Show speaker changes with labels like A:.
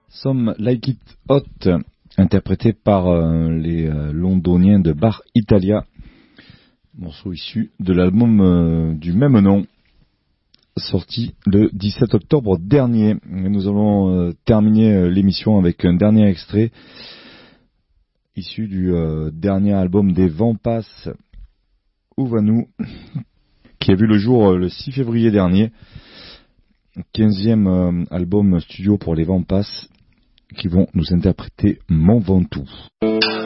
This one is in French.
A: Some Like It Hot, interprété par les londoniens de Bar Italia, morceau issu de l'album du même nom, sorti le 17 octobre dernier. Nous allons terminer l'émission avec un dernier extrait issu du dernier album des Vents Passent, Ouvanu, qui a vu le jour le 6 février dernier. 15e album studio pour les Vents Passent, qui vont nous interpréter Mon Ventoux.